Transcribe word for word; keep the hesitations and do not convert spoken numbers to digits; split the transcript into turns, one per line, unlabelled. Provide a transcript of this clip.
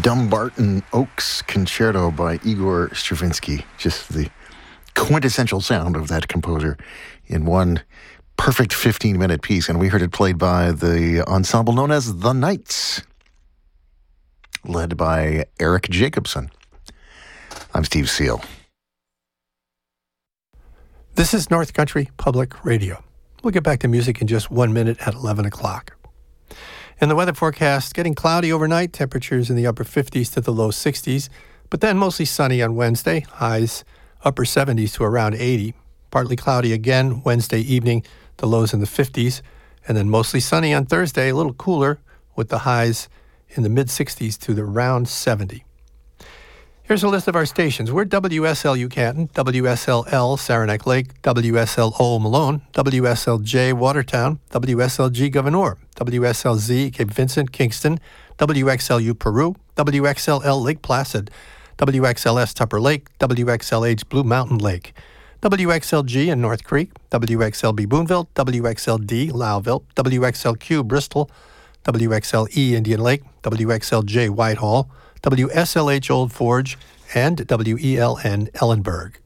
Dumbarton Oaks Concerto by Igor Stravinsky. Just the quintessential sound of that composer in one perfect fifteen-minute piece. And we heard it played by the ensemble known as The Knights, led by Eric Jacobson. I'm Steve Seal.
This is North Country Public Radio. We'll get back to music in just one minute at eleven o'clock. In the weather forecast, getting cloudy overnight, temperatures in the upper fifties to the low sixties, but then mostly sunny on Wednesday, highs upper seventies to around eighty. Partly cloudy again Wednesday evening, the lows in the fifties, and then mostly sunny on Thursday, a little cooler with the highs in the mid-sixties to the around seventy. Here's a list of our stations. We're W S L U Canton, W S L L Saranac Lake, W S L O Malone, W S L J Watertown, W S L G Gouverneur, W S L Z Cape Vincent, Kingston, W X L U Peru, W X L L Lake Placid, W X L S Tupper Lake, W X L H Blue Mountain Lake, W X L G in North Creek, W X L B Boonville, W X L D Lowville, W X L Q Bristol, W X L E Indian Lake, W X L J Whitehall, W S L H Old Forge, and W E L N Ellenburg.